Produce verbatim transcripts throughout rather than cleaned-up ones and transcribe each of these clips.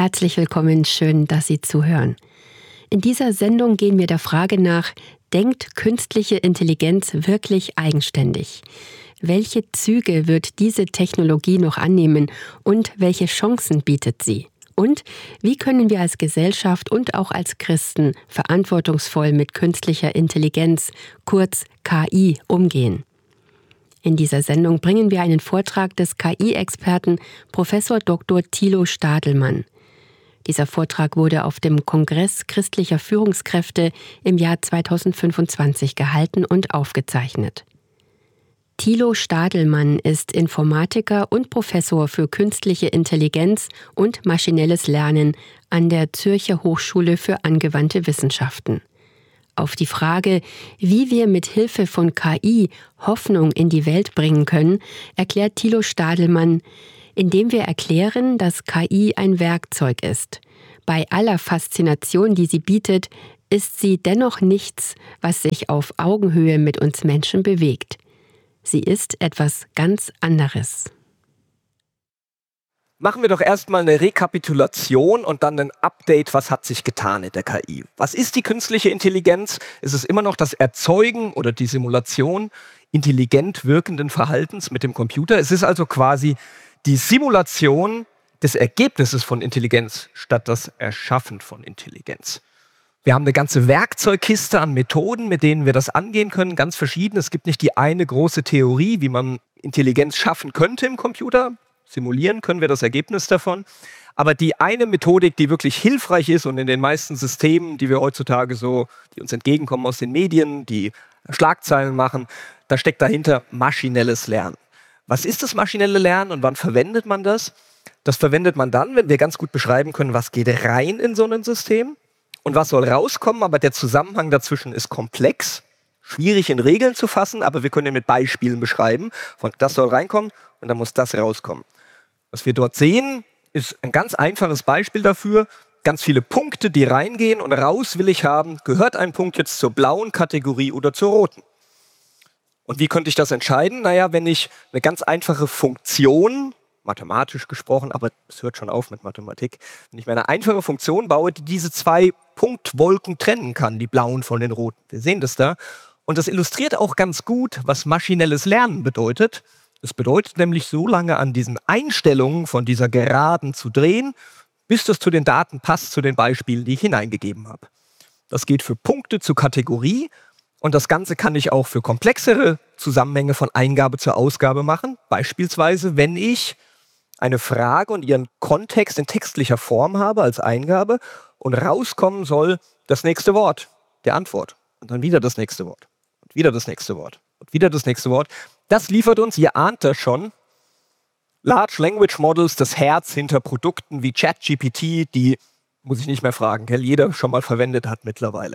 Herzlich willkommen, schön, dass Sie zuhören. In dieser Sendung gehen wir der Frage nach, denkt künstliche Intelligenz wirklich eigenständig? Welche Züge wird diese Technologie noch annehmen und welche Chancen bietet sie? Und wie können wir als Gesellschaft und auch als Christen verantwortungsvoll mit künstlicher Intelligenz, kurz K I, umgehen? In dieser Sendung bringen wir einen Vortrag des K I-Experten Professor Doktor Thilo Stadelmann. Dieser Vortrag wurde auf dem Kongress christlicher Führungskräfte im Jahr zweitausendfünfundzwanzig gehalten und aufgezeichnet. Thilo Stadelmann ist Informatiker und Professor für künstliche Intelligenz und maschinelles Lernen an der Zürcher Hochschule für angewandte Wissenschaften. Auf die Frage, wie wir mit Hilfe von K I Hoffnung in die Welt bringen können, erklärt Thilo Stadelmann, indem wir erklären, dass K I ein Werkzeug ist. Bei aller Faszination, die sie bietet, ist sie dennoch nichts, was sich auf Augenhöhe mit uns Menschen bewegt. Sie ist etwas ganz anderes. Machen wir doch erstmal eine Rekapitulation und dann ein Update, was hat sich getan in der K I. Was ist die künstliche Intelligenz? Ist es immer noch das Erzeugen oder die Simulation intelligent wirkenden Verhaltens mit dem Computer? Es ist also quasi die Simulation des Ergebnisses von Intelligenz statt das Erschaffen von Intelligenz. Wir haben eine ganze Werkzeugkiste an Methoden, mit denen wir das angehen können, ganz verschieden. Es gibt nicht die eine große Theorie, wie man Intelligenz schaffen könnte im Computer. Simulieren können wir das Ergebnis davon. Aber die eine Methodik, die wirklich hilfreich ist und in den meisten Systemen, die wir heutzutage so, die uns entgegenkommen aus den Medien, die Schlagzeilen machen, da steckt dahinter maschinelles Lernen. Was ist das maschinelle Lernen und wann verwendet man das? Das verwendet man dann, wenn wir ganz gut beschreiben können, was geht rein in so ein System und was soll rauskommen, aber der Zusammenhang dazwischen ist komplex, schwierig in Regeln zu fassen, aber wir können ihn mit Beispielen beschreiben, von das soll reinkommen und dann muss das rauskommen. Was wir dort sehen, ist ein ganz einfaches Beispiel dafür, ganz viele Punkte, die reingehen und raus will ich haben, gehört ein Punkt jetzt zur blauen Kategorie oder zur roten? Und wie könnte ich das entscheiden? Naja, wenn ich eine ganz einfache Funktion, mathematisch gesprochen, aber es hört schon auf mit Mathematik, wenn ich mir eine einfache Funktion baue, die diese zwei Punktwolken trennen kann, die blauen von den roten. Wir sehen das da. Und das illustriert auch ganz gut, was maschinelles Lernen bedeutet. Es bedeutet nämlich, so lange an diesen Einstellungen von dieser Geraden zu drehen, bis das zu den Daten passt, zu den Beispielen, die ich hineingegeben habe. Das geht für Punkte zur Kategorie. Und das Ganze kann ich auch für komplexere Zusammenhänge von Eingabe zur Ausgabe machen. Beispielsweise, wenn ich eine Frage und ihren Kontext in textlicher Form habe als Eingabe und rauskommen soll das nächste Wort der Antwort. Und dann wieder das nächste Wort. Und wieder das nächste Wort. Und wieder das nächste Wort. Das liefert uns, ihr ahnt das schon, Large Language Models, das Herz hinter Produkten wie ChatGPT, die, muss ich nicht mehr fragen, gell, jeder schon mal verwendet hat mittlerweile.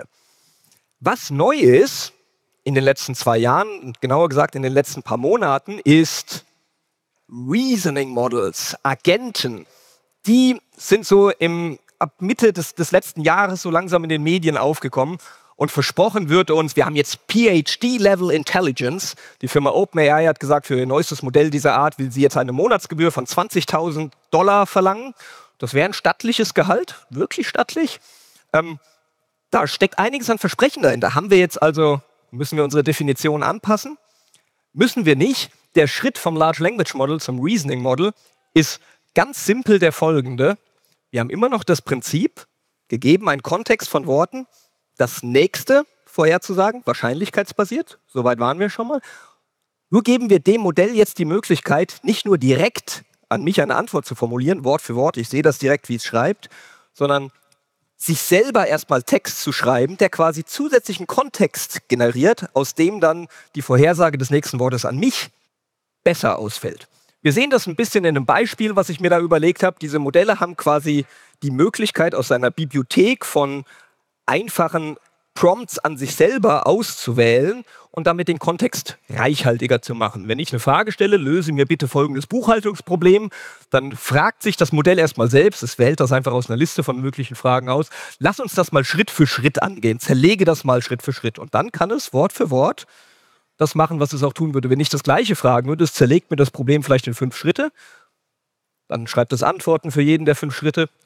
Was neu ist in den letzten zwei Jahren, genauer gesagt in den letzten paar Monaten, ist Reasoning Models, Agenten. Die sind so im, ab Mitte des, des letzten Jahres so langsam in den Medien aufgekommen und versprochen wird uns, wir haben jetzt P H D-Level Intelligence. Die Firma OpenAI hat gesagt, für ihr neuestes Modell dieser Art will sie jetzt eine Monatsgebühr von zwanzigtausend Dollar verlangen. Das wäre ein stattliches Gehalt, wirklich stattlich. Ähm, Da steckt einiges an Versprechen dahinter. Haben wir jetzt also, müssen wir unsere Definition anpassen? Müssen wir nicht. Der Schritt vom Large Language Model zum Reasoning Model ist ganz simpel der folgende. Wir haben immer noch das Prinzip, gegeben einen Kontext von Worten, das nächste vorherzusagen, wahrscheinlichkeitsbasiert, soweit waren wir schon mal. Nur geben wir dem Modell jetzt die Möglichkeit, nicht nur direkt an mich eine Antwort zu formulieren, Wort für Wort, ich sehe das direkt, wie es schreibt, sondern sich selber erstmal Text zu schreiben, der quasi zusätzlichen Kontext generiert, aus dem dann die Vorhersage des nächsten Wortes an mich besser ausfällt. Wir sehen das ein bisschen in einem Beispiel, was ich mir da überlegt habe. Diese Modelle haben quasi die Möglichkeit, aus einer Bibliothek von einfachen Prompts an sich selber auszuwählen und damit den Kontext reichhaltiger zu machen. Wenn ich eine Frage stelle, löse mir bitte folgendes Buchhaltungsproblem, dann fragt sich das Modell erstmal selbst, es wählt das einfach aus einer Liste von möglichen Fragen aus, lass uns das mal Schritt für Schritt angehen, zerlege das mal Schritt für Schritt und dann kann es Wort für Wort das machen, was es auch tun würde. Wenn ich das Gleiche fragen würde, es zerlegt mir das Problem vielleicht in fünf Schritte, dann schreibt es Antworten für jeden der fünf Schritte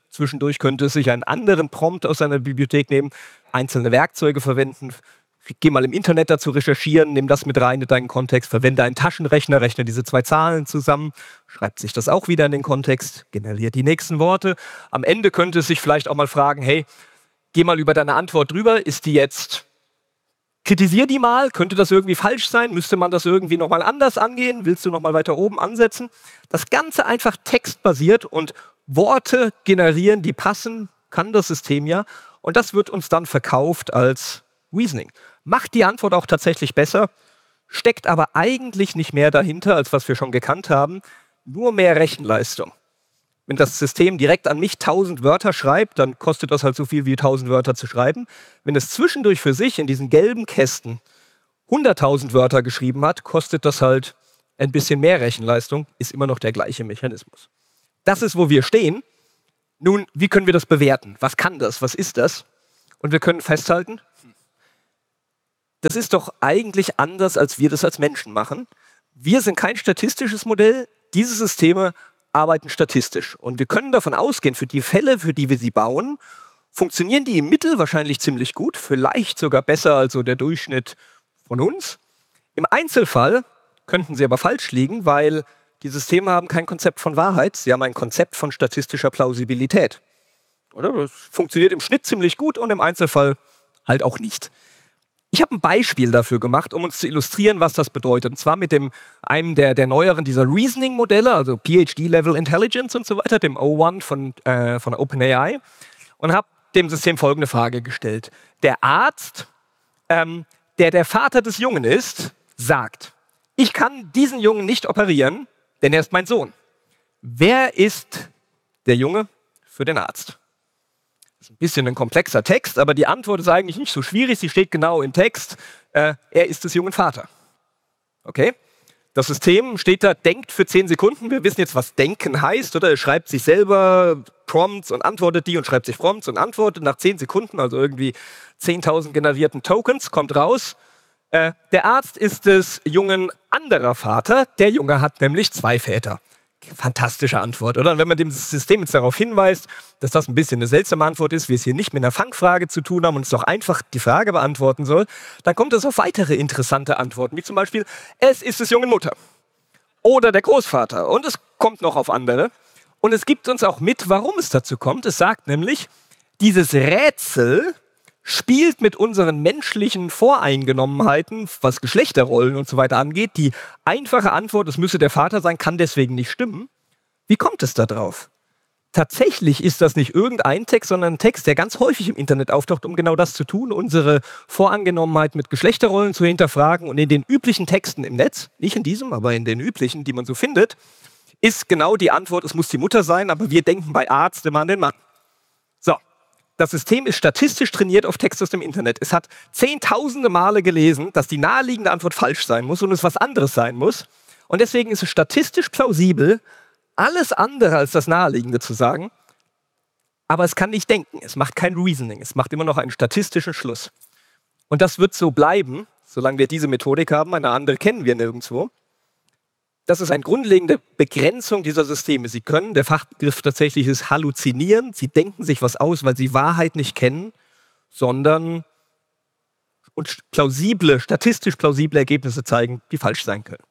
Zwischendurch könnte es sich einen anderen Prompt aus seiner Bibliothek nehmen, einzelne Werkzeuge verwenden. Geh mal im Internet dazu recherchieren, nimm das mit rein in deinen Kontext, verwende einen Taschenrechner, rechne diese zwei Zahlen zusammen, schreibt sich das auch wieder in den Kontext, generiert die nächsten Worte. Am Ende könnte es sich vielleicht auch mal fragen, hey, geh mal über deine Antwort drüber, ist die jetzt, kritisier die mal, könnte das irgendwie falsch sein, müsste man das irgendwie nochmal anders angehen, willst du nochmal weiter oben ansetzen? Das Ganze einfach textbasiert und Worte generieren, die passen, kann das System ja, und das wird uns dann verkauft als Reasoning. Macht die Antwort auch tatsächlich besser, steckt aber eigentlich nicht mehr dahinter, als was wir schon gekannt haben, nur mehr Rechenleistung. Wenn das System direkt an mich tausend Wörter schreibt, dann kostet das halt so viel wie tausend Wörter zu schreiben. Wenn es zwischendurch für sich in diesen gelben Kästen hunderttausend Wörter geschrieben hat, kostet das halt ein bisschen mehr Rechenleistung, ist immer noch der gleiche Mechanismus. Das ist, wo wir stehen. Nun, wie können wir das bewerten? Was kann das? Was ist das? Und wir können festhalten, das ist doch eigentlich anders, als wir das als Menschen machen. Wir sind kein statistisches Modell. Diese Systeme arbeiten statistisch. Und wir können davon ausgehen, für die Fälle, für die wir sie bauen, funktionieren die im Mittel wahrscheinlich ziemlich gut, vielleicht sogar besser als so der Durchschnitt von uns. Im Einzelfall könnten sie aber falsch liegen, weil die Systeme haben kein Konzept von Wahrheit, sie haben ein Konzept von statistischer Plausibilität. Oder? Das funktioniert im Schnitt ziemlich gut und im Einzelfall halt auch nicht. Ich habe ein Beispiel dafür gemacht, um uns zu illustrieren, was das bedeutet. Und zwar mit dem, einem der, der neueren dieser Reasoning-Modelle, also P H D-Level Intelligence und so weiter, dem O eins von, äh, von OpenAI. Und habe dem System folgende Frage gestellt. Der Arzt, ähm, der der Vater des Jungen ist, sagt, ich kann diesen Jungen nicht operieren, denn er ist mein Sohn. Wer ist der Junge für den Arzt? Das ist ein bisschen ein komplexer Text, aber die Antwort ist eigentlich nicht so schwierig. Sie steht genau im Text. Äh, er ist des jungen Vater. Okay? Das System steht da, denkt für zehn Sekunden. Wir wissen jetzt, was denken heißt, oder? Er schreibt sich selber Prompts und antwortet die und schreibt sich Prompts und antwortet. Nach zehn Sekunden, also irgendwie zehntausend generierten Tokens, kommt raus, äh, der Arzt ist des Jungen anderer Vater. Der Junge hat nämlich zwei Väter. Fantastische Antwort, oder? Und wenn man dem System jetzt darauf hinweist, dass das ein bisschen eine seltsame Antwort ist, wir es hier nicht mit einer Fangfrage zu tun haben und es doch einfach die Frage beantworten soll, dann kommt es auf weitere interessante Antworten, wie zum Beispiel, es ist des jungen Mutter oder der Großvater und es kommt noch auf andere. Und es gibt uns auch mit, warum es dazu kommt. Es sagt nämlich, dieses Rätsel spielt mit unseren menschlichen Voreingenommenheiten, was Geschlechterrollen und so weiter angeht. Die einfache Antwort, es müsse der Vater sein, kann deswegen nicht stimmen. Wie kommt es da drauf? Tatsächlich ist das nicht irgendein Text, sondern ein Text, der ganz häufig im Internet auftaucht, um genau das zu tun, unsere Voreingenommenheit mit Geschlechterrollen zu hinterfragen. Und in den üblichen Texten im Netz, nicht in diesem, aber in den üblichen, die man so findet, ist genau die Antwort, es muss die Mutter sein, aber wir denken bei Arzt immer an den Mann. So. Das System ist statistisch trainiert auf Text aus dem Internet. Es hat zehntausende Male gelesen, dass die naheliegende Antwort falsch sein muss und es was anderes sein muss. Und deswegen ist es statistisch plausibel, alles andere als das Naheliegende zu sagen. Aber es kann nicht denken. Es macht kein Reasoning. Es macht immer noch einen statistischen Schluss. Und das wird so bleiben, solange wir diese Methodik haben. Eine andere kennen wir nirgendwo. Das ist eine grundlegende Begrenzung dieser Systeme. Sie können, der Fachbegriff tatsächlich ist halluzinieren. Sie denken sich was aus, weil sie Wahrheit nicht kennen, sondern und plausible, statistisch plausible Ergebnisse zeigen, die falsch sein können.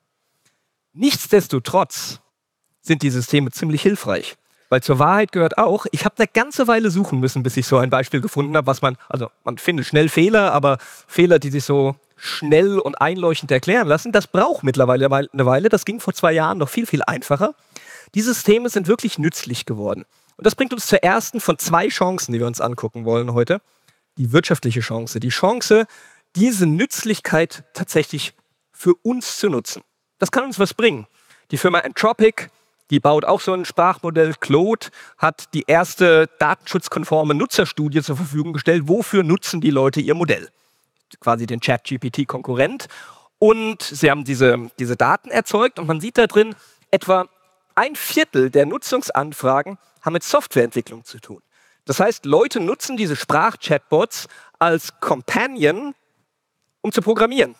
Nichtsdestotrotz sind die Systeme ziemlich hilfreich. Weil zur Wahrheit gehört auch, ich habe eine ganze Weile suchen müssen, bis ich so ein Beispiel gefunden habe, was man, also man findet schnell Fehler, aber Fehler, die sich so schnell und einleuchtend erklären lassen, das braucht mittlerweile eine Weile. Das ging vor zwei Jahren noch viel, viel einfacher. Die Systeme sind wirklich nützlich geworden. Und das bringt uns zur ersten von zwei Chancen, die wir uns angucken wollen heute. Die wirtschaftliche Chance. Die Chance, diese Nützlichkeit tatsächlich für uns zu nutzen. Das kann uns was bringen. Die Firma Anthropic, die baut auch so ein Sprachmodell. Claude hat die erste datenschutzkonforme Nutzerstudie zur Verfügung gestellt. Wofür nutzen die Leute ihr Modell? Quasi den Chat-G P T-Konkurrent. Und sie haben diese, diese Daten erzeugt und man sieht da drin, etwa ein Viertel der Nutzungsanfragen haben mit Softwareentwicklung zu tun. Das heißt, Leute nutzen diese Sprach-Chatbots als Companion, um zu programmieren.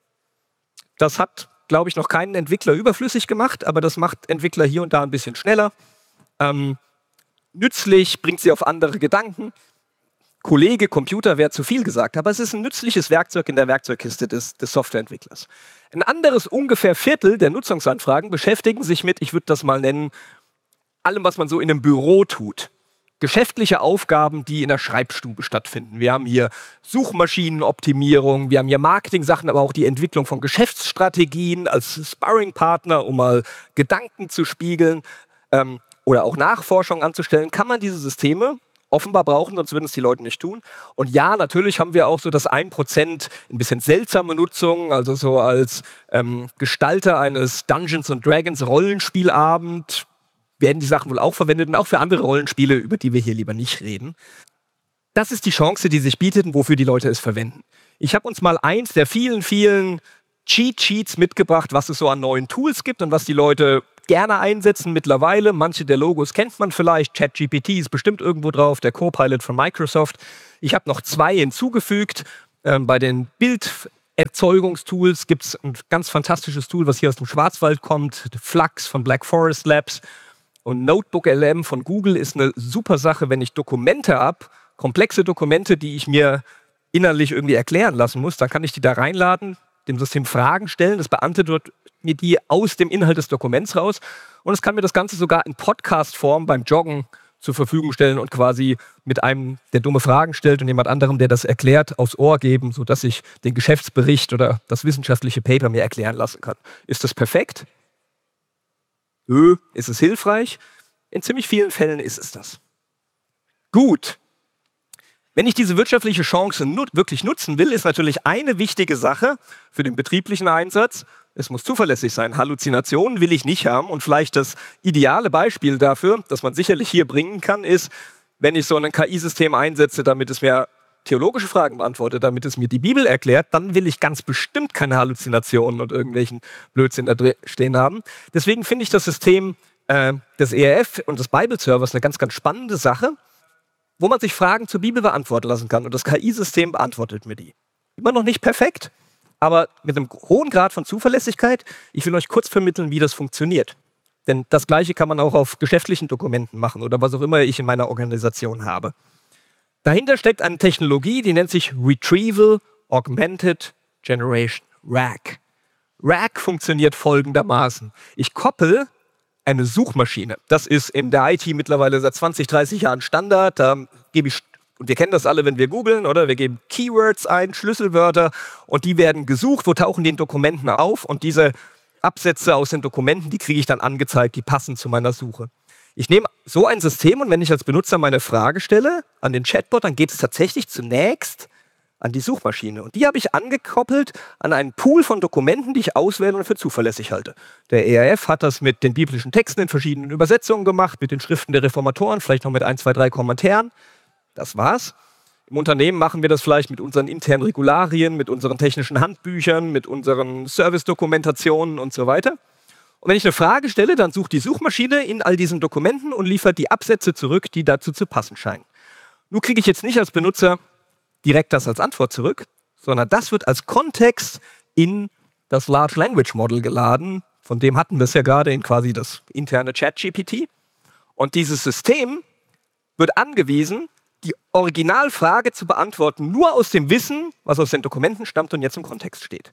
Das hat, glaube ich, noch keinen Entwickler überflüssig gemacht, aber das macht Entwickler hier und da ein bisschen schneller. Ähm, nützlich, bringt sie auf andere Gedanken. Kollege, Computer wäre zu viel gesagt, aber es ist ein nützliches Werkzeug in der Werkzeugkiste des, des Softwareentwicklers. Ein anderes ungefähr Viertel der Nutzungsanfragen beschäftigen sich mit, ich würde das mal nennen, allem, was man so in einem Büro tut. Geschäftliche Aufgaben, die in der Schreibstube stattfinden. Wir haben hier Suchmaschinenoptimierung, wir haben hier Marketing-Sachen, aber auch die Entwicklung von Geschäftsstrategien als Sparring-Partner, um mal Gedanken zu spiegeln ähm, oder auch Nachforschung anzustellen. Kann man diese Systeme offenbar brauchen, sonst würden es die Leute nicht tun. Und ja, natürlich haben wir auch so das ein Prozent ein bisschen seltsame Nutzung, also so als ähm, Gestalter eines Dungeons and Dragons Rollenspielabend werden die Sachen wohl auch verwendet und auch für andere Rollenspiele, über die wir hier lieber nicht reden. Das ist die Chance, die sich bietet und wofür die Leute es verwenden. Ich habe uns mal eins der vielen, vielen Cheat-Sheets mitgebracht, was es so an neuen Tools gibt und was die Leute gerne einsetzen mittlerweile. Manche der Logos kennt man vielleicht. ChatGPT ist bestimmt irgendwo drauf, der Copilot von Microsoft. Ich habe noch zwei hinzugefügt. Ähm, bei den Bilderzeugungstools gibt es ein ganz fantastisches Tool, was hier aus dem Schwarzwald kommt. Flux von Black Forest Labs. Und Notebook L M von Google ist eine super Sache, wenn ich Dokumente habe, komplexe Dokumente, die ich mir innerlich irgendwie erklären lassen muss, dann kann ich die da reinladen, dem System Fragen stellen, das beantwortet mir die aus dem Inhalt des Dokuments raus und es kann mir das Ganze sogar in Podcast-Form beim Joggen zur Verfügung stellen und quasi mit einem, der dumme Fragen stellt und jemand anderem, der das erklärt, aufs Ohr geben, sodass ich den Geschäftsbericht oder das wissenschaftliche Paper mir erklären lassen kann. Ist das perfekt? Nö. Ist es hilfreich? In ziemlich vielen Fällen ist es das. Gut. Wenn ich diese wirtschaftliche Chance nut- wirklich nutzen will, ist natürlich eine wichtige Sache für den betrieblichen Einsatz. Es muss zuverlässig sein. Halluzinationen will ich nicht haben. Und vielleicht das ideale Beispiel dafür, das man sicherlich hier bringen kann, ist, wenn ich so ein K I-System einsetze, damit es mir theologische Fragen beantwortet, damit es mir die Bibel erklärt, dann will ich ganz bestimmt keine Halluzinationen und irgendwelchen Blödsinn da stehen haben. Deswegen finde ich das System äh, des E R F und des Bible-Servers eine ganz, ganz spannende Sache, wo man sich Fragen zur Bibel beantworten lassen kann. Und das K I-System beantwortet mir die. Immer noch nicht perfekt, aber mit einem hohen Grad von Zuverlässigkeit. Ich will euch kurz vermitteln, wie das funktioniert. Denn das Gleiche kann man auch auf geschäftlichen Dokumenten machen oder was auch immer ich in meiner Organisation habe. Dahinter steckt eine Technologie, die nennt sich Retrieval Augmented Generation, R A G. R A G funktioniert folgendermaßen. Ich koppel eine Suchmaschine. Das ist in der I T mittlerweile seit zwanzig, dreißig Jahren Standard. Da gebe ich, und wir kennen das alle, wenn wir googeln, oder? Wir geben Keywords ein, Schlüsselwörter, und die werden gesucht, wo tauchen die in Dokumenten auf, und diese Absätze aus den Dokumenten, die kriege ich dann angezeigt, die passen zu meiner Suche. Ich nehme so ein System und wenn ich als Benutzer meine Frage stelle an den Chatbot, dann geht es tatsächlich zunächst an die Suchmaschine. Und die habe ich angekoppelt an einen Pool von Dokumenten, die ich auswähle und für zuverlässig halte. Der E R F hat das mit den biblischen Texten in verschiedenen Übersetzungen gemacht, mit den Schriften der Reformatoren, vielleicht noch mit ein, zwei, drei Kommentaren. Das war's. Im Unternehmen machen wir das vielleicht mit unseren internen Regularien, mit unseren technischen Handbüchern, mit unseren Service-Dokumentationen und so weiter. Und wenn ich eine Frage stelle, dann sucht die Suchmaschine in all diesen Dokumenten und liefert die Absätze zurück, die dazu zu passen scheinen. Nun kriege ich jetzt nicht als Benutzer direkt das als Antwort zurück, sondern das wird als Kontext in das Large Language Model geladen. Von dem hatten wir es ja gerade in quasi das interne ChatGPT. Und dieses System wird angewiesen, die Originalfrage zu beantworten, nur aus dem Wissen, was aus den Dokumenten stammt und jetzt im Kontext steht.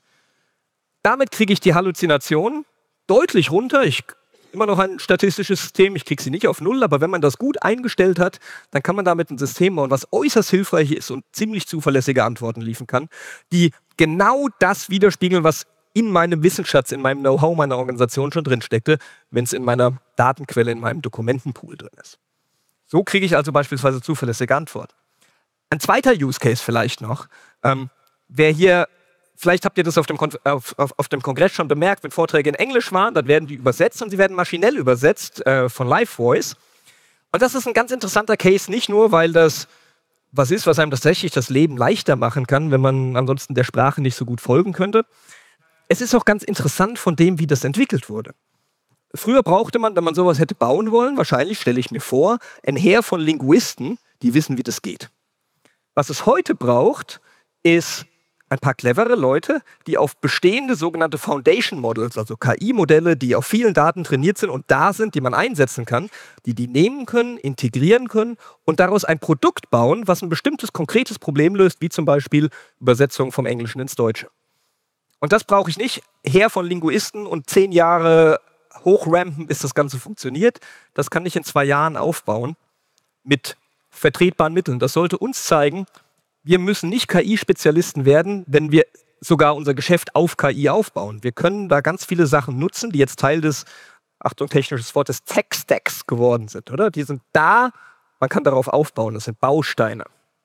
Damit kriege ich die Halluzination deutlich runter. Ich immer noch ein statistisches System, ich kriege sie nicht auf Null, aber wenn man das gut eingestellt hat, dann kann man damit ein System bauen, was äußerst hilfreich ist und ziemlich zuverlässige Antworten liefern kann, die genau das widerspiegeln, was in meinem Wissensschatz, in meinem Know-how meiner Organisation schon drin steckte, wenn es in meiner Datenquelle, in meinem Dokumentenpool drin ist. So kriege ich also beispielsweise zuverlässige Antwort. Ein zweiter Use Case vielleicht noch. Ähm, wer hier, vielleicht habt ihr das auf dem, Kon auf, auf, auf dem Kongress schon bemerkt, wenn Vorträge in Englisch waren, dann werden die übersetzt und sie werden maschinell übersetzt äh, von LiveVoice. Und das ist ein ganz interessanter Case, nicht nur, weil das was ist, was einem tatsächlich das Leben leichter machen kann, wenn man ansonsten der Sprache nicht so gut folgen könnte. Es ist auch ganz interessant von dem, wie das entwickelt wurde. Früher brauchte man, wenn man sowas hätte bauen wollen, wahrscheinlich, stelle ich mir vor, ein Heer von Linguisten, die wissen, wie das geht. Was es heute braucht, ist ein paar clevere Leute, die auf bestehende sogenannte Foundation Models, also K I-Modelle, die auf vielen Daten trainiert sind und da sind, die man einsetzen kann, die die nehmen können, integrieren können und daraus ein Produkt bauen, was ein bestimmtes konkretes Problem löst, wie zum Beispiel Übersetzung vom Englischen ins Deutsche. Und das brauche ich nicht her von Linguisten und zehn Jahre hochrampen, bis das Ganze funktioniert. Das kann ich in zwei Jahren aufbauen mit vertretbaren Mitteln. Das sollte uns zeigen, wir müssen nicht K I-Spezialisten werden, wenn wir sogar unser Geschäft auf K I aufbauen. Wir können da ganz viele Sachen nutzen, die jetzt Teil des, Achtung, technisches Wort, des Tech-Stacks geworden sind, oder? Die sind da, man kann darauf aufbauen, das sind Bausteine.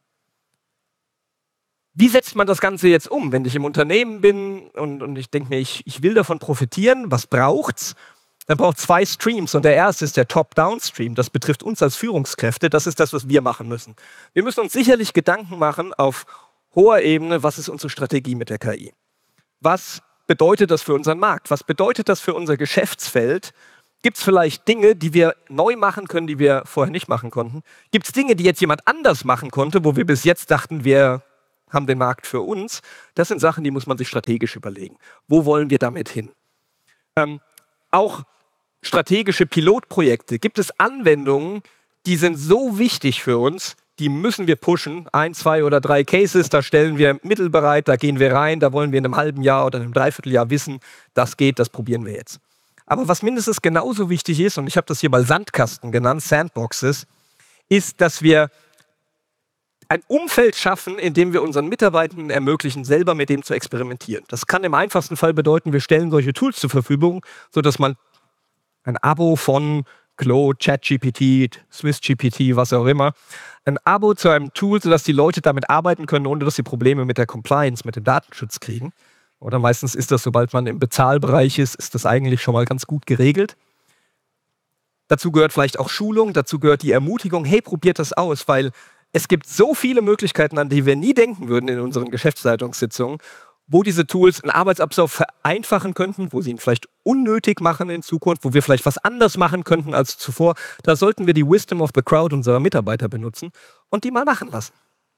Wie setzt man das Ganze jetzt um, wenn ich im Unternehmen bin und, und ich denke mir, ich, ich will davon profitieren, was braucht's? Dann braucht es zwei Streams und der erste ist der Top-Down-Stream. Das betrifft uns als Führungskräfte. Das ist das, was wir machen müssen. Wir müssen uns sicherlich Gedanken machen auf hoher Ebene, was ist unsere Strategie mit der K I? Was bedeutet das für unseren Markt? Was bedeutet das für unser Geschäftsfeld? Gibt es vielleicht Dinge, die wir neu machen können, die wir vorher nicht machen konnten? Gibt es Dinge, die jetzt jemand anders machen konnte, wo wir bis jetzt dachten, wir haben den Markt für uns? Das sind Sachen, die muss man sich strategisch überlegen. Wo wollen wir damit hin? Ähm, auch strategische Pilotprojekte. Gibt es Anwendungen, die sind so wichtig für uns, die müssen wir pushen. Ein, zwei oder drei Cases, da stellen wir Mittel bereit, da gehen wir rein, da wollen wir in einem halben Jahr oder einem Dreivierteljahr wissen, das geht, das probieren wir jetzt. Aber was mindestens genauso wichtig ist, und ich habe das hier mal Sandkasten genannt, Sandboxes, ist, dass wir ein Umfeld schaffen, in dem wir unseren Mitarbeitenden ermöglichen, selber mit dem zu experimentieren. Das kann im einfachsten Fall bedeuten, wir stellen solche Tools zur Verfügung, sodass man ein Abo von Claude, ChatGPT, SwissGPT, was auch immer, ein Abo zu einem Tool, sodass die Leute damit arbeiten können, ohne dass sie Probleme mit der Compliance, mit dem Datenschutz kriegen. Oder meistens ist das, sobald man im Bezahlbereich ist, ist das eigentlich schon mal ganz gut geregelt. Dazu gehört vielleicht auch Schulung, dazu gehört die Ermutigung, hey, probiert das aus, weil es gibt so viele Möglichkeiten, an die wir nie denken würden in unseren Geschäftsleitungssitzungen, wo diese Tools einen Arbeitsablauf vereinfachen könnten, wo sie ihn vielleicht unnötig machen in Zukunft, wo wir vielleicht was anders machen könnten als zuvor. Da sollten wir die Wisdom of the Crowd unserer Mitarbeiter benutzen und die mal machen lassen.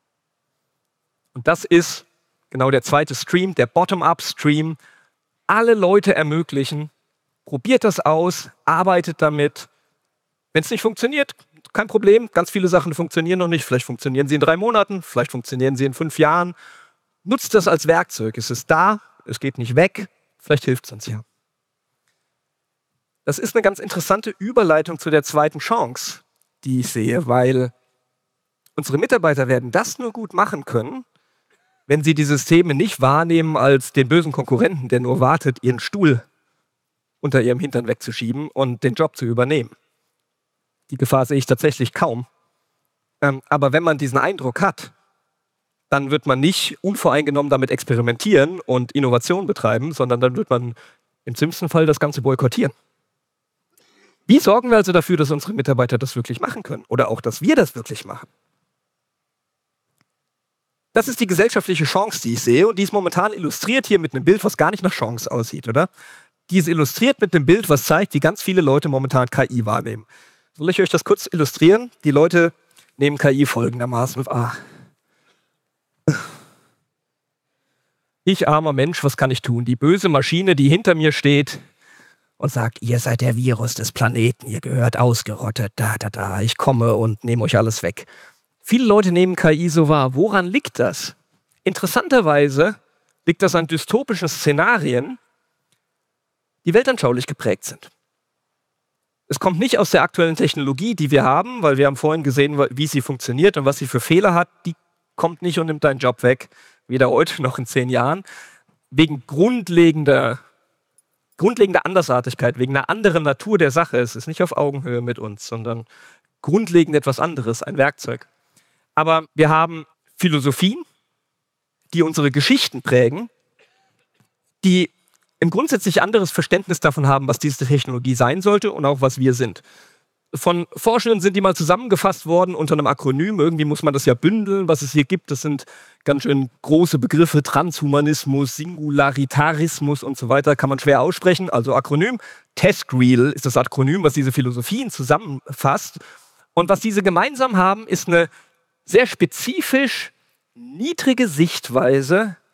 Und das ist genau der zweite Stream, der Bottom-up-Stream. Alle Leute ermöglichen, probiert das aus, arbeitet damit. Wenn es nicht funktioniert, kein Problem. Ganz viele Sachen funktionieren noch nicht. Vielleicht funktionieren sie in drei Monaten, vielleicht funktionieren sie in fünf Jahren. Nutzt das als Werkzeug. Es ist da, es geht nicht weg. Vielleicht hilft es uns ja. Das ist eine ganz interessante Überleitung zu der zweiten Chance, die ich sehe, weil unsere Mitarbeiter werden das nur gut machen können, wenn sie die Systeme nicht wahrnehmen als den bösen Konkurrenten, der nur wartet, ihren Stuhl unter ihrem Hintern wegzuschieben und den Job zu übernehmen. Die Gefahr sehe ich tatsächlich kaum. Ähm, aber wenn man diesen Eindruck hat, dann wird man nicht unvoreingenommen damit experimentieren und Innovation betreiben, sondern dann wird man im schlimmsten Fall das Ganze boykottieren. Wie sorgen wir also dafür, dass unsere Mitarbeiter das wirklich machen können? Oder auch, dass wir das wirklich machen? Das ist die gesellschaftliche Chance, die ich sehe. Und die ist momentan illustriert hier mit einem Bild, was gar nicht nach Chance aussieht, oder? Die ist illustriert mit einem Bild, was zeigt, wie ganz viele Leute momentan K I wahrnehmen. Soll ich euch das kurz illustrieren? Die Leute nehmen K I folgendermaßen wahr. Ich, armer Mensch, was kann ich tun? Die böse Maschine, die hinter mir steht und sagt, ihr seid der Virus des Planeten, ihr gehört ausgerottet, da, da, da, ich komme und nehme euch alles weg. Viele Leute nehmen K I so wahr. Woran liegt das? Interessanterweise liegt das an dystopischen Szenarien, die weltanschaulich geprägt sind. Es kommt nicht aus der aktuellen Technologie, die wir haben, weil wir haben vorhin gesehen, wie sie funktioniert und was sie für Fehler hat. Die kommt nicht und nimmt deinen Job weg, weder heute noch in zehn Jahren, wegen grundlegender, grundlegender Andersartigkeit, wegen einer anderen Natur der Sache. Es ist nicht auf Augenhöhe mit uns, sondern grundlegend etwas anderes, ein Werkzeug. Aber wir haben Philosophien, die unsere Geschichten prägen, die ein grundsätzlich anderes Verständnis davon haben, was diese Technologie sein sollte und auch was wir sind. Von Forschenden sind die mal zusammengefasst worden unter einem Akronym. Irgendwie muss man das ja bündeln, was es hier gibt. Das sind ganz schön große Begriffe, Transhumanismus, Singularitarismus und so weiter, kann man schwer aussprechen. Also Akronym. TESCREAL ist das Akronym, was diese Philosophien zusammenfasst. Und was diese gemeinsam haben, ist eine sehr spezifisch niedrige Sichtweise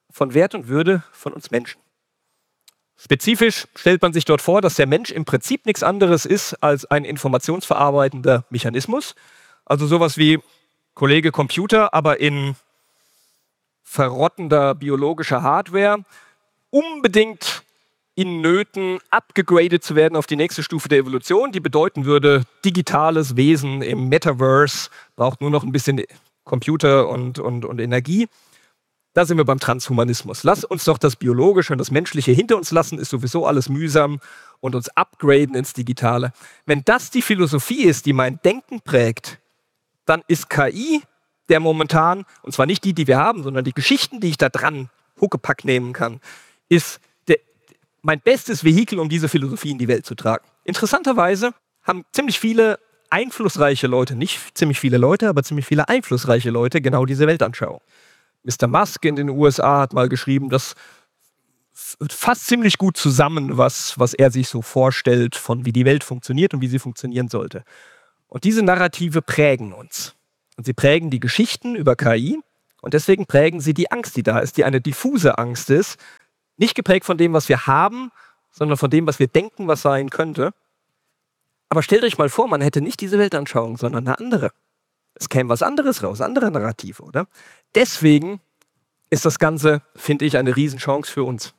von Wert und Würde von uns Menschen. Spezifisch stellt man sich dort vor, dass der Mensch im Prinzip nichts anderes ist als ein informationsverarbeitender Mechanismus. Also sowas wie Kollege Computer, aber in verrottender biologischer Hardware, unbedingt in Nöten abgegradet zu werden auf die nächste Stufe der Evolution, die bedeuten würde, digitales Wesen im Metaverse braucht nur noch ein bisschen Computer und, und, und Energie. Da sind wir beim Transhumanismus. Lass uns doch das Biologische und das Menschliche hinter uns lassen, ist sowieso alles mühsam, und uns upgraden ins Digitale. Wenn das die Philosophie ist, die mein Denken prägt, dann ist K I der momentan, und zwar nicht die, die wir haben, sondern die Geschichten, die ich da dran Huckepack nehmen kann, ist der, mein bestes Vehikel, um diese Philosophie in die Welt zu tragen. Interessanterweise haben ziemlich viele einflussreiche Leute, nicht ziemlich viele Leute, aber ziemlich viele einflussreiche Leute genau diese Weltanschauung. Mister Musk in den U S A hat mal geschrieben, das fasst ziemlich gut zusammen, was, was er sich so vorstellt, von wie die Welt funktioniert und wie sie funktionieren sollte. Und diese Narrative prägen uns. Und sie prägen die Geschichten über K I und deswegen prägen sie die Angst, die da ist, die eine diffuse Angst ist, nicht geprägt von dem, was wir haben, sondern von dem, was wir denken, was sein könnte. Aber stellt euch mal vor, man hätte nicht diese Weltanschauung, sondern eine andere. Es käme was anderes raus, andere Narrative, oder? Deswegen ist das Ganze, finde ich, eine Riesenchance für uns.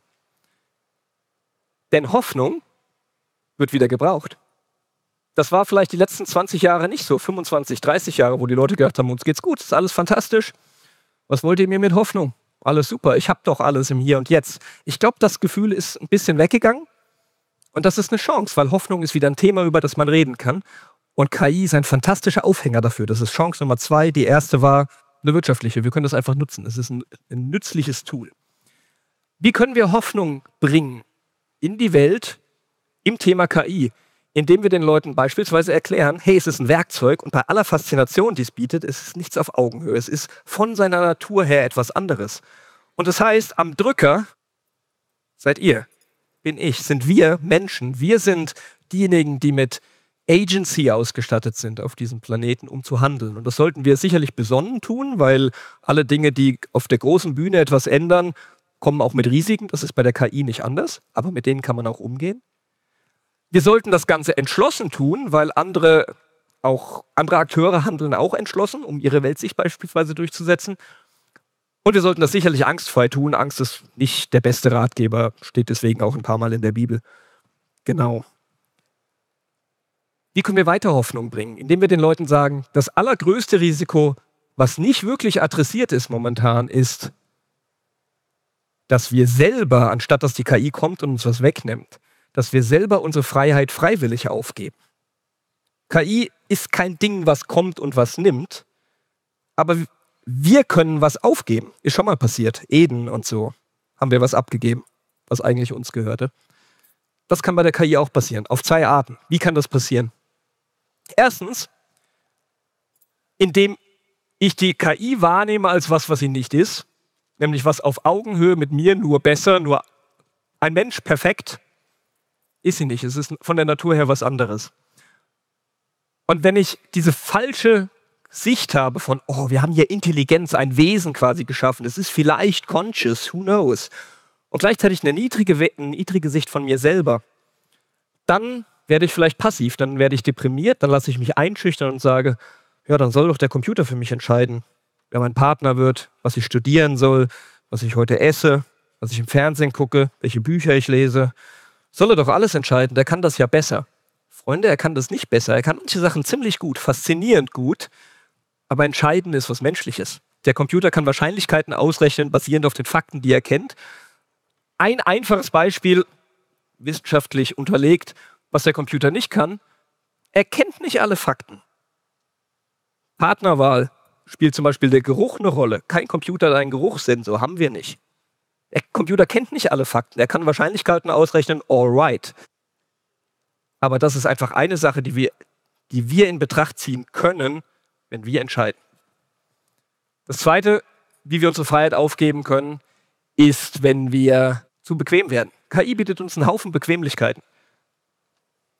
Denn Hoffnung wird wieder gebraucht. Das war vielleicht die letzten zwanzig Jahre nicht so, fünfundzwanzig, dreißig Jahre, wo die Leute gedacht haben, uns geht's gut, ist alles fantastisch. Was wollt ihr mir mit Hoffnung? Alles super, ich habe doch alles im Hier und Jetzt. Ich glaube, das Gefühl ist ein bisschen weggegangen und das ist eine Chance, weil Hoffnung ist wieder ein Thema, über das man reden kann. Und K I ist ein fantastischer Aufhänger dafür. Das ist Chance Nummer zwei. Die erste war eine wirtschaftliche. Wir können das einfach nutzen. Es ist ein, ein nützliches Tool. Wie können wir Hoffnung bringen in die Welt im Thema K I? Indem wir den Leuten beispielsweise erklären, hey, es ist ein Werkzeug und bei aller Faszination, die es bietet, ist es nichts auf Augenhöhe. Es ist von seiner Natur her etwas anderes. Und das heißt, am Drücker seid ihr, bin ich, sind wir Menschen. Wir sind diejenigen, die mit Agency ausgestattet sind auf diesem Planeten, um zu handeln. Und das sollten wir sicherlich besonnen tun, weil alle Dinge, die auf der großen Bühne etwas ändern, kommen auch mit Risiken. Das ist bei der K I nicht anders, aber mit denen kann man auch umgehen. Wir sollten das Ganze entschlossen tun, weil andere, auch andere Akteure handeln auch entschlossen, um ihre Weltsicht beispielsweise durchzusetzen. Und wir sollten das sicherlich angstfrei tun. Angst ist nicht der beste Ratgeber, steht deswegen auch ein paar Mal in der Bibel. Genau. Wie können wir weiter Hoffnung bringen? Indem wir den Leuten sagen, das allergrößte Risiko, was nicht wirklich adressiert ist momentan, ist, dass wir selber, anstatt dass die K I kommt und uns was wegnimmt, dass wir selber unsere Freiheit freiwillig aufgeben. K I ist kein Ding, was kommt und was nimmt, aber wir können was aufgeben. Ist schon mal passiert. Eden und so haben wir was abgegeben, was eigentlich uns gehörte. Das kann bei der K I auch passieren, auf zwei Arten. Wie kann das passieren? Erstens, indem ich die K I wahrnehme als was, was sie nicht ist, nämlich was auf Augenhöhe mit mir, nur besser, nur ein Mensch perfekt, ist sie nicht. Es ist von der Natur her was anderes. Und wenn ich diese falsche Sicht habe von, oh, wir haben hier Intelligenz, ein Wesen quasi geschaffen, es ist vielleicht conscious, who knows, und gleichzeitig eine niedrige, eine niedrige Sicht von mir selber, dann werde ich vielleicht passiv, dann werde ich deprimiert, dann lasse ich mich einschüchtern und sage, ja, dann soll doch der Computer für mich entscheiden, wer mein Partner wird, was ich studieren soll, was ich heute esse, was ich im Fernsehen gucke, welche Bücher ich lese. Soll er doch alles entscheiden, der kann das ja besser. Freunde, er kann das nicht besser. Er kann manche Sachen ziemlich gut, faszinierend gut, aber entscheidend ist was Menschliches. Der Computer kann Wahrscheinlichkeiten ausrechnen, basierend auf den Fakten, die er kennt. Ein einfaches Beispiel, wissenschaftlich unterlegt, was der Computer nicht kann, er kennt nicht alle Fakten. Partnerwahl spielt zum Beispiel der Geruch eine Rolle. Kein Computer hat einen Geruchssensor, haben wir nicht. Der Computer kennt nicht alle Fakten, er kann Wahrscheinlichkeiten ausrechnen, alright. Aber das ist einfach eine Sache, die wir, die wir in Betracht ziehen können, wenn wir entscheiden. Das Zweite, wie wir unsere Freiheit aufgeben können, ist, wenn wir zu bequem werden. K I bietet uns einen Haufen Bequemlichkeiten.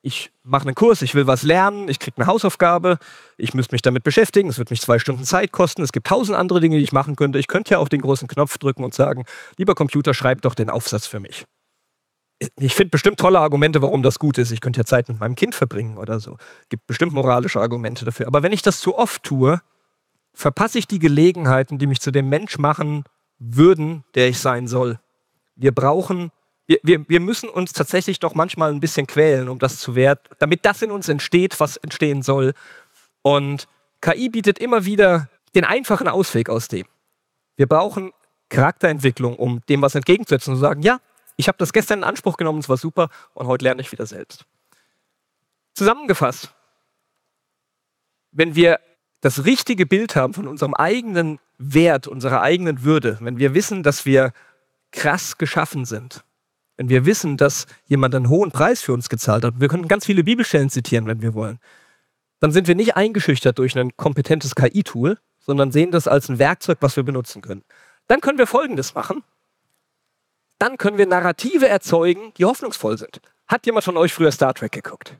Ich mache einen Kurs, ich will was lernen, ich kriege eine Hausaufgabe, ich müsste mich damit beschäftigen, es wird mich zwei Stunden Zeit kosten, es gibt tausend andere Dinge, die ich machen könnte. Ich könnte ja auf den großen Knopf drücken und sagen, lieber Computer, schreib doch den Aufsatz für mich. Ich finde bestimmt tolle Argumente, warum das gut ist. Ich könnte ja Zeit mit meinem Kind verbringen oder so. Es gibt bestimmt moralische Argumente dafür. Aber wenn ich das zu oft tue, verpasse ich die Gelegenheiten, die mich zu dem Mensch machen würden, der ich sein soll. Wir brauchen Wir, wir, wir müssen uns tatsächlich doch manchmal ein bisschen quälen, um das zu werden, damit das in uns entsteht, was entstehen soll. Und K I bietet immer wieder den einfachen Ausweg aus dem. Wir brauchen Charakterentwicklung, um dem was entgegenzusetzen und zu sagen, ja, ich habe das gestern in Anspruch genommen, es war super und heute lerne ich wieder selbst. Zusammengefasst, wenn wir das richtige Bild haben von unserem eigenen Wert, unserer eigenen Würde, wenn wir wissen, dass wir krass geschaffen sind, wenn wir wissen, dass jemand einen hohen Preis für uns gezahlt hat, wir können ganz viele Bibelstellen zitieren, wenn wir wollen, dann sind wir nicht eingeschüchtert durch ein kompetentes K I-Tool, sondern sehen das als ein Werkzeug, was wir benutzen können. Dann können wir Folgendes machen. Dann können wir Narrative erzeugen, die hoffnungsvoll sind. Hat jemand von euch früher Star Trek geguckt?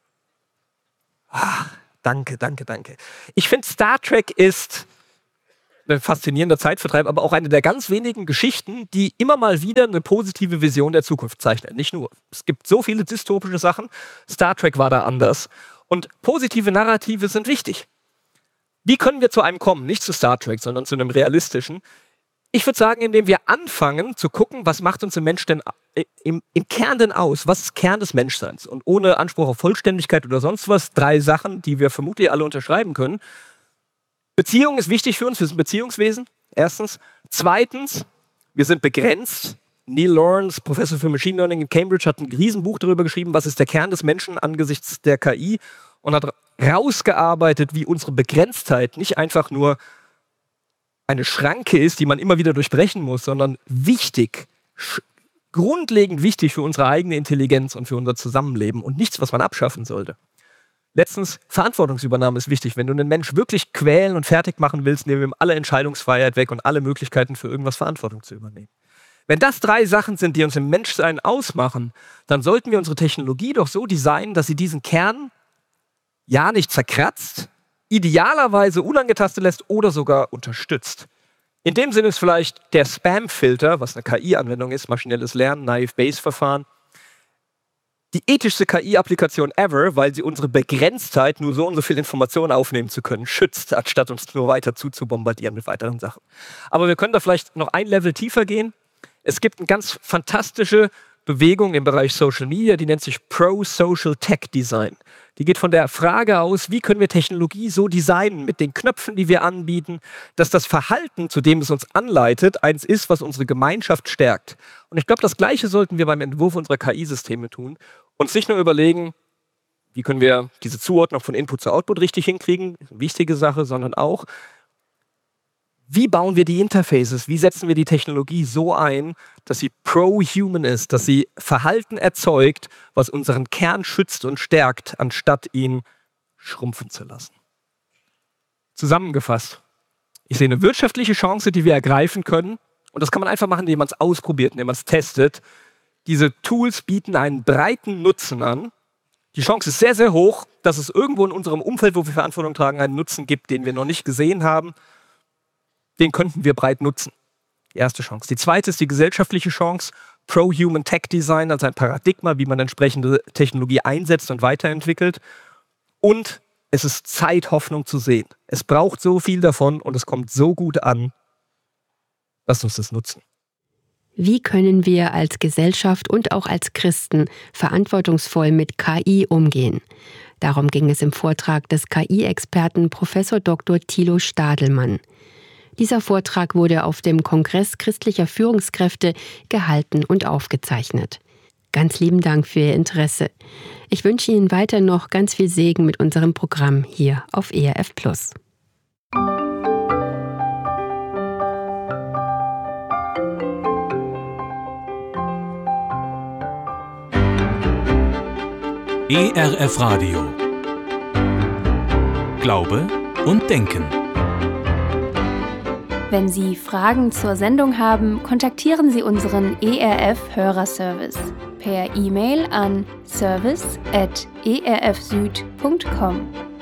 Ah, danke, danke, danke. Ich finde, Star Trek ist ein faszinierender Zeitvertreib, aber auch eine der ganz wenigen Geschichten, die immer mal wieder eine positive Vision der Zukunft zeichnet. Nicht nur. Es gibt so viele dystopische Sachen. Star Trek war da anders. Und positive Narrative sind wichtig. Wie können wir zu einem kommen? Nicht zu Star Trek, sondern zu einem realistischen. Ich würde sagen, indem wir anfangen zu gucken, was macht uns im Mensch denn im, im Kern denn aus? Was ist Kern des Menschseins? Und ohne Anspruch auf Vollständigkeit oder sonst was, drei Sachen, die wir vermutlich alle unterschreiben können. Beziehung ist wichtig für uns, wir sind Beziehungswesen, erstens. Zweitens, wir sind begrenzt. Neil Lawrence, Professor für Machine Learning in Cambridge, hat ein Riesenbuch darüber geschrieben, was ist der Kern des Menschen angesichts der K I und hat rausgearbeitet, wie unsere Begrenztheit nicht einfach nur eine Schranke ist, die man immer wieder durchbrechen muss, sondern wichtig, grundlegend wichtig für unsere eigene Intelligenz und für unser Zusammenleben und nichts, was man abschaffen sollte. Letztens, Verantwortungsübernahme ist wichtig. Wenn du einen Mensch wirklich quälen und fertig machen willst, nehmen wir ihm alle Entscheidungsfreiheit weg und alle Möglichkeiten für irgendwas Verantwortung zu übernehmen. Wenn das drei Sachen sind, die uns im Menschsein ausmachen, dann sollten wir unsere Technologie doch so designen, dass sie diesen Kern ja nicht zerkratzt, idealerweise unangetastet lässt oder sogar unterstützt. In dem Sinne ist vielleicht der Spam-Filter, was eine K I-Anwendung ist, maschinelles Lernen, Naive-Bayes-Verfahren, die ethischste K I-Applikation ever, weil sie unsere Begrenztheit, nur so und so viel Informationen aufnehmen zu können, schützt, anstatt uns nur weiter zuzubombardieren mit weiteren Sachen. Aber wir können da vielleicht noch ein Level tiefer gehen. Es gibt eine ganz fantastische Bewegung im Bereich Social Media, die nennt sich Pro-Social Tech Design. Die geht von der Frage aus, wie können wir Technologie so designen mit den Knöpfen, die wir anbieten, dass das Verhalten, zu dem es uns anleitet, eins ist, was unsere Gemeinschaft stärkt. Und ich glaube, das Gleiche sollten wir beim Entwurf unserer K I-Systeme tun. Uns nicht nur überlegen, wie können wir diese Zuordnung von Input zu Output richtig hinkriegen, eine wichtige Sache, sondern auch, wie bauen wir die Interfaces, wie setzen wir die Technologie so ein, dass sie pro-human ist, dass sie Verhalten erzeugt, was unseren Kern schützt und stärkt, anstatt ihn schrumpfen zu lassen. Zusammengefasst, ich sehe eine wirtschaftliche Chance, die wir ergreifen können, und das kann man einfach machen, indem man es ausprobiert, indem man es testet. Diese Tools bieten einen breiten Nutzen an. Die Chance ist sehr, sehr hoch, dass es irgendwo in unserem Umfeld, wo wir Verantwortung tragen, einen Nutzen gibt, den wir noch nicht gesehen haben. Den könnten wir breit nutzen. Die erste Chance. Die zweite ist die gesellschaftliche Chance. Pro-Human Tech Design, also ein Paradigma, wie man entsprechende Technologie einsetzt und weiterentwickelt. Und es ist Zeit, Hoffnung zu sehen. Es braucht so viel davon und es kommt so gut an. Lasst uns das nutzen. Wie können wir als Gesellschaft und auch als Christen verantwortungsvoll mit K I umgehen? Darum ging es im Vortrag des K I-Experten Professor Doktor Thilo Stadelmann. Dieser Vortrag wurde auf dem Kongress christlicher Führungskräfte gehalten und aufgezeichnet. Ganz lieben Dank für Ihr Interesse. Ich wünsche Ihnen weiter noch ganz viel Segen mit unserem Programm hier auf E R F Plus. E R F Radio. Glaube und Denken. Wenn Sie Fragen zur Sendung haben, kontaktieren Sie unseren E R F-Hörerservice per E-Mail an service at e r f süd punkt com.